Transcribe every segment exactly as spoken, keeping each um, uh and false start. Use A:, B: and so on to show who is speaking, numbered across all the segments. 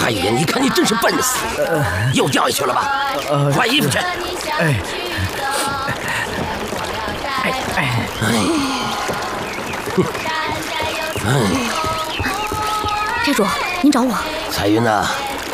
A: 蔡云，你看你真是笨死，又掉下去了吧？换衣服去。哎，
B: 哎哎
A: 哎，
B: 寨主，您找我。
A: 彩云呐，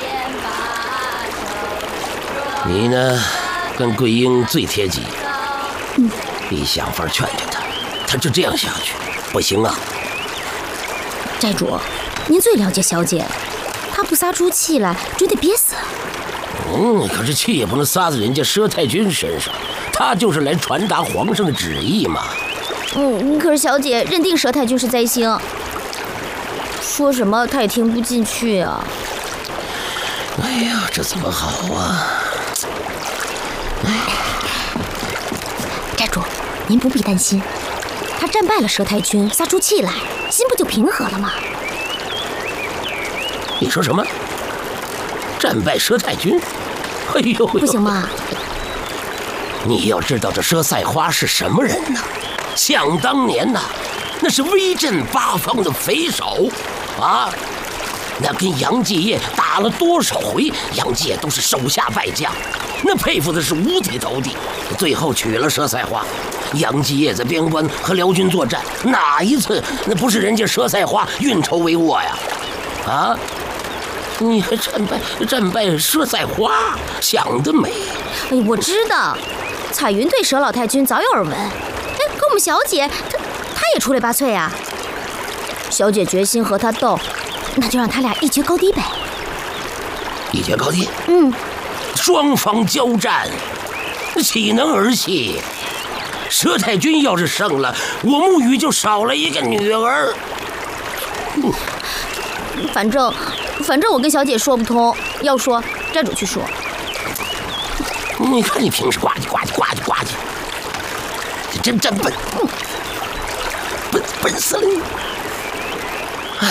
A: 你呢，跟桂英最贴近。
B: 嗯，
A: 你想法劝劝他，他就这样下去，不行啊。
B: 寨主，您最了解小姐，她不撒出气来，准得憋死。
A: 嗯，可是气也不能撒在人家佘太君身上，他就是来传达皇上的旨意嘛。
B: 嗯，可是小姐认定佘太君是灾星，说什么她也听不进去啊。
A: 哎呀，这怎么好啊？
B: 哎，寨主，您不必担心，他战败了佘太君，撒出气来，心不就平和了吗？
A: 你说什么？战败佘太君？哎呦，
B: 不行吗？
A: 你要知道这佘赛花是什么人呢？想当年呐，那是威震八方的匪首啊！那跟杨继业打了多少回，杨继业都是手下败将，那佩服的是五体投地。最后娶了佘赛花，杨继业在边关和辽军作战，哪一次那不是人家佘赛花运筹帷幄呀？啊！你还战败战败佘赛花，想得美！
B: 哎，我知道，彩云对佘老太君早有耳闻。哎，可我们小姐她她也出类拔萃啊！小姐决心和他斗，那就让他俩一决高低呗。
A: 一决高低？
B: 嗯，
A: 双方交战，岂能儿戏？佘太君要是胜了，我沐雨就少了一个女儿。
B: 嗯，反正反正我跟小姐说不通，要说寨主去说。
A: 你看你平时呱唧呱唧呱唧呱唧，你真真笨，笨笨死了你！哎，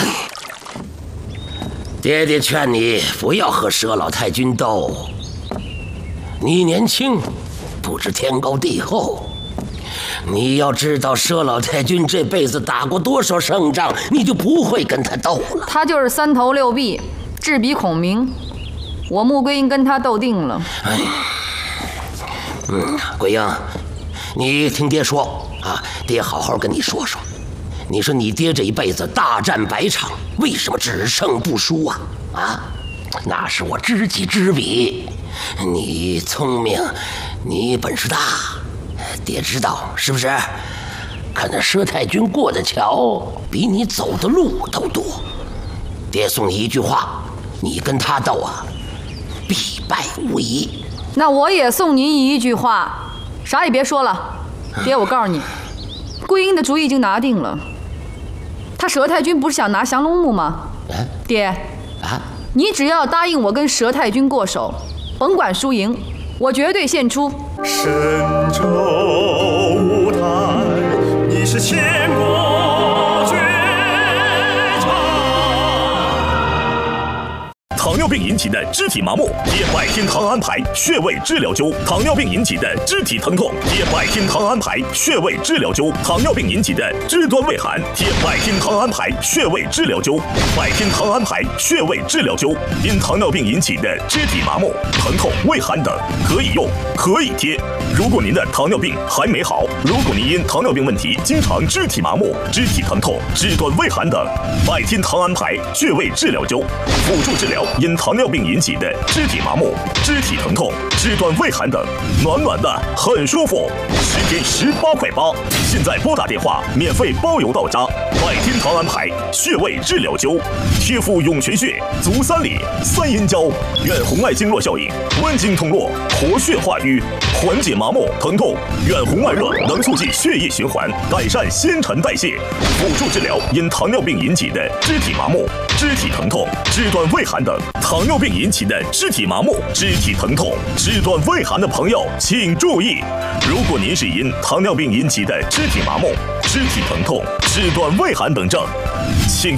A: 爹爹劝你不要和佘老太君斗，你年轻，不知天高地厚。你要知道佘老太君这辈子打过多少胜仗，你就不会跟他斗了。
C: 他就是三头六臂，智比孔明，我穆桂英跟他斗定了。
A: 哎，嗯，桂英，你听爹说啊，爹好好跟你说说。你说你爹这一辈子大战百场，为什么只胜不输啊？啊，那是我知己知彼。你聪明，你本事大，爹知道是不是？可那佘太君过的桥比你走的路都多。爹送你一句话，你跟他斗啊，必败无疑。
C: 那我也送您一句话，啥也别说了。爹，我告诉你，桂英的主意已经拿定了。他佘太君不是想拿降龙木吗？
A: 啊、
C: 爹，
A: 啊，
C: 你只要答应我跟佘太君过手，甭管输赢，我绝对献出。
D: 神州舞台，你是千古绝唱。
E: 糖尿病引起的肢体麻木，贴百天堂安牌穴位治疗灸；糖尿病引起的肢体疼痛，贴百天堂安牌穴位治疗灸；糖尿病引起的肢端畏寒，贴百天堂安牌穴位治疗灸。百天堂安牌穴位治疗灸，因糖尿病引起的肢体麻木、疼痛、畏寒等，可以用，可以贴。如果您的糖尿病还没好，如果您因糖尿病问题经常肢体麻木、肢体疼痛、肢端畏寒等，百天堂安牌穴位治疗灸辅助治疗因糖尿病引起的肢体麻木、肢体疼痛、肢端畏寒等，暖暖的很舒服，十天十八块八。现在拨打电话，免费包邮到家。百天堂安牌穴位治疗灸，贴敷涌泉穴、足三里、三阴交，远红外经络效应，温经通络，活血化瘀，缓解麻木疼痛。远红外热能促进血液循环，改善新陈代谢，辅助治疗因糖尿病引起的肢体麻木、肢体疼痛、肢端畏寒等。糖尿病引起的肢体麻木、肢体疼痛、肢端畏寒的朋友，请注意：如果您是因糖尿病引起的肢体麻木、肢体疼痛、肢端畏寒等症，请